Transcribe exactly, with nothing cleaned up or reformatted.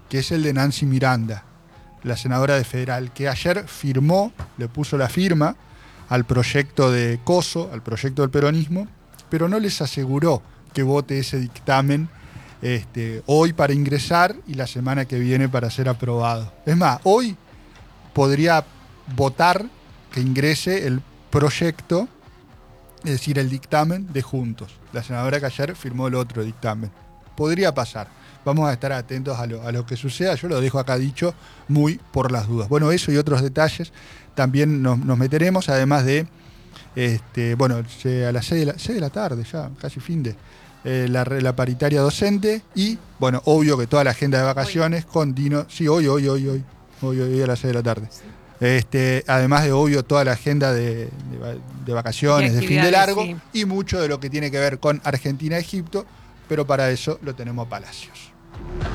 que es el de Nancy Miranda, la senadora de Federal, que ayer firmó, le puso la firma al proyecto de Coso, al proyecto del peronismo, pero no les aseguró que vote ese dictamen este, hoy para ingresar y la semana que viene para ser aprobado. Es más, hoy podría votar que ingrese el proyecto, es decir, el dictamen de Juntos. La senadora que ayer firmó el otro dictamen. Podría pasar. Vamos a estar atentos a lo, a lo que suceda. Yo lo dejo acá dicho muy por las dudas. Bueno, eso y otros detalles también nos, nos meteremos, además de, este, bueno, a las seis de, la, seis de la tarde ya, casi fin de, eh, la, la paritaria docente y, bueno, obvio que toda la agenda de vacaciones hoy. Con Dino, sí, hoy, hoy, hoy, hoy, hoy, hoy a las seis de la tarde. Sí. Este, además de, obvio, toda la agenda de, de, de vacaciones, de fin de largo, sí. Y mucho de lo que tiene que ver con Argentina-Egipto, pero para eso lo tenemos a Palacios.